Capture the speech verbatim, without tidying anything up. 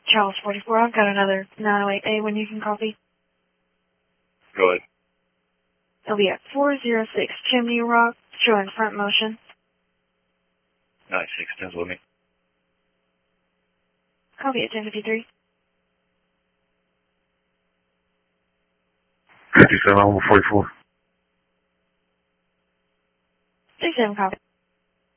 Charles forty-four, I've got another nine oh eight A when you can copy. Go ahead. It'll be at four oh six Chimney Rock, showing front motion. ninety-six, tens with me. Copy at ten fifty-three. fifty-seven, forty-four. six seven, copy.